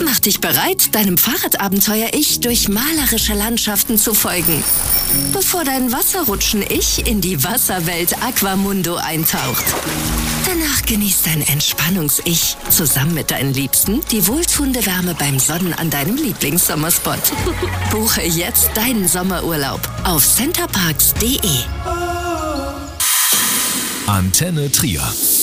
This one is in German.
Mach dich bereit, deinem Fahrradabenteuer-Ich durch malerische Landschaften zu folgen, bevor dein Wasserrutschen-Ich in die Wasserwelt Aquamundo eintaucht. Danach genießt dein Entspannungs-Ich zusammen mit deinen Liebsten die wohltuende Wärme beim Sonnen an deinem Lieblingssommerspot. Buche jetzt deinen Sommerurlaub auf centerparks.de. Antenne Trier.